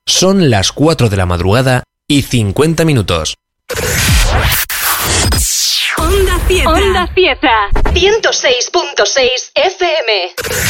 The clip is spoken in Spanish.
Son las 4 de la madrugada y 50 minutos. Onda Cieza. 106.6 FM.